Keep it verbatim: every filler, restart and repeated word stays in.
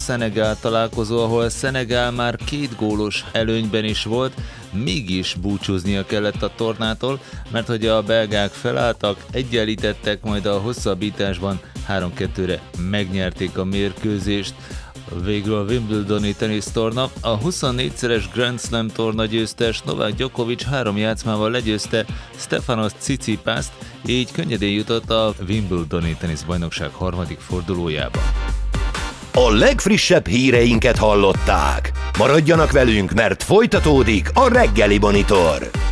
Belgia-Szenegál találkozó, ahol Szenegál már két gólos előnyben is volt, mégis búcsúznia kellett a tornától, mert hogy a belgák felálltak, egyenlítettek, majd a hosszabbításban három kettőre megnyerték a mérkőzést. Végül a Wimbledoni tenisztorna, a huszonnégyszeres Grand Slam torna győztes Novák Djokovic három játszmával legyőzte Stefanos Tsitsipast, így könnyedén jutott a Wimbledoni teniszbajnokság harmadik fordulójába. A legfrissebb híreinket hallották. Maradjanak velünk, mert folytatódik a Reggeli Monitor.